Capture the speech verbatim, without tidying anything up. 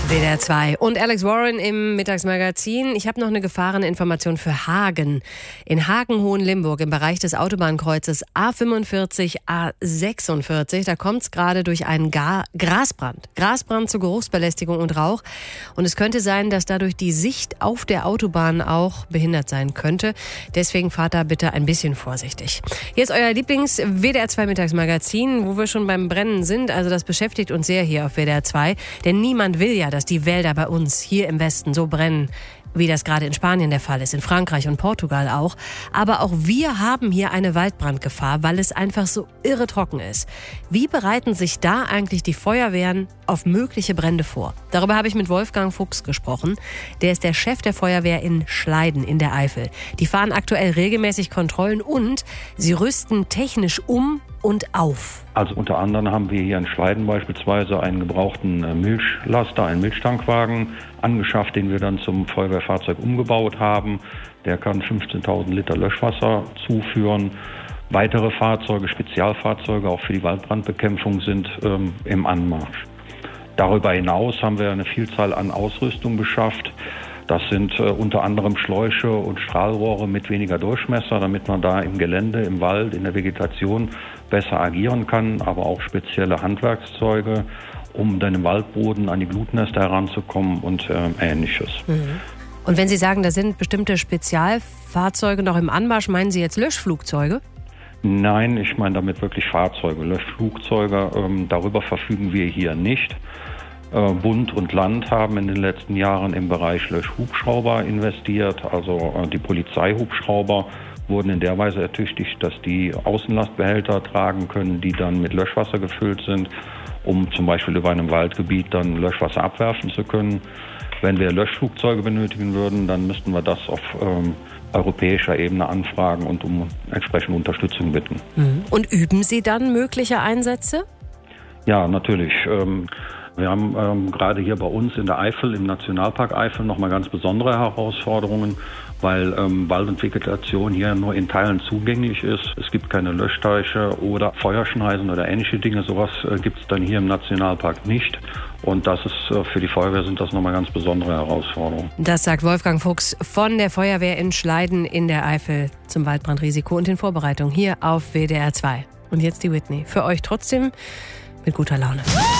W D R zwei und Alex Warren im Mittagsmagazin. Ich habe noch eine Gefahreninformation für Hagen. In Hagen-Hohenlimburg im Bereich des Autobahnkreuzes A fünfundvierzig A sechsundvierzig, da kommt es gerade durch einen Ga- Grasbrand. Grasbrand zu Geruchsbelästigung und Rauch. Und es könnte sein, dass dadurch die Sicht auf der Autobahn auch behindert sein könnte. Deswegen fahrt da bitte ein bisschen vorsichtig. Hier ist euer Lieblings-W D R zwei Mittagsmagazin, wo wir schon beim Brennen sind. Also das beschäftigt uns sehr hier auf W D R zwei. Denn niemand will ja, dass die Wälder bei uns hier im Westen so brennen, wie das gerade in Spanien der Fall ist, in Frankreich und Portugal auch. Aber auch wir haben hier eine Waldbrandgefahr, weil es einfach so irre trocken ist. Wie bereiten sich da eigentlich die Feuerwehren auf mögliche Brände vor? Darüber habe ich mit Wolfgang Fuchs gesprochen. Der ist der Chef der Feuerwehr in Schleiden in der Eifel. Die fahren aktuell regelmäßig Kontrollen und sie rüsten technisch um und auf. Also unter anderem haben wir hier in Schleiden beispielsweise einen gebrauchten Milchlaster, einen Milchtankwagen angeschafft, den wir dann zum Feuerwehrfahrzeug umgebaut haben. Der kann fünfzehntausend Liter Löschwasser zuführen. Weitere Fahrzeuge, Spezialfahrzeuge, auch für die Waldbrandbekämpfung sind ähm, im Anmarsch. Darüber hinaus haben wir eine Vielzahl an Ausrüstung beschafft. Das sind äh, unter anderem Schläuche und Strahlrohre mit weniger Durchmesser, damit man da im Gelände, im Wald, in der Vegetation besser agieren kann, aber auch spezielle Handwerkszeuge, um dann im Waldboden an die Glutnester heranzukommen und äh, Ähnliches. Mhm. Und wenn Sie sagen, da sind bestimmte Spezialfahrzeuge noch im Anmarsch, meinen Sie jetzt Löschflugzeuge? Nein, ich meine damit wirklich Fahrzeuge, Löschflugzeuge. Ähm, darüber verfügen wir hier nicht. Bund und Land haben in den letzten Jahren im Bereich Löschhubschrauber investiert. Also die Polizeihubschrauber wurden in der Weise ertüchtigt, dass die Außenlastbehälter tragen können, die dann mit Löschwasser gefüllt sind, um zum Beispiel über einem Waldgebiet dann Löschwasser abwerfen zu können. Wenn wir Löschflugzeuge benötigen würden, dann müssten wir das auf ähm, europäischer Ebene anfragen und um entsprechende Unterstützung bitten. Und üben Sie dann mögliche Einsätze? Ja, natürlich. Ähm, Wir haben ähm, gerade hier bei uns in der Eifel, im Nationalpark Eifel, nochmal ganz besondere Herausforderungen, weil ähm, Wald und Vegetation hier nur in Teilen zugänglich ist. Es gibt keine Löschteiche oder Feuerschneisen oder ähnliche Dinge. Sowas äh, gibt es dann hier im Nationalpark nicht. Und das ist äh, für die Feuerwehr sind das nochmal ganz besondere Herausforderungen. Das sagt Wolfgang Fuchs von der Feuerwehr in Schleiden in der Eifel zum Waldbrandrisiko und in Vorbereitung hier auf W D R zwei. Und jetzt die Whitney. Für euch trotzdem mit guter Laune.